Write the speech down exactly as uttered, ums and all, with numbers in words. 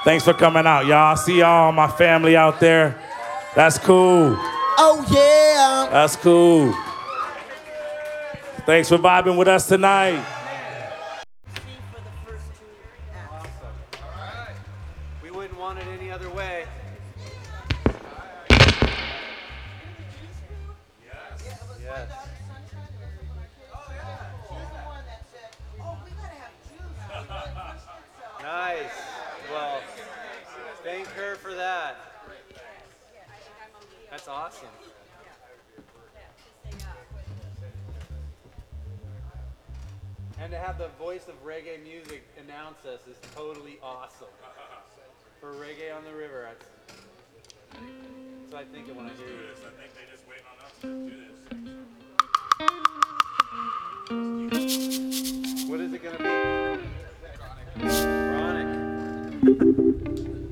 Thanks for coming out, y'all. I see y'all, my family out there. That's cool. Oh, yeah. That's cool. Thanks for vibing with us tonight. We wouldn't want it any other way. Yes. Nice. Well, thank her for that. That's awesome. And to have the voice of reggae music announce us is totally awesome. For Reggae on the River, that's, that's what I think of when I hear you. I think they just waiting on us to do What is it going to be? Chronic. Chronic.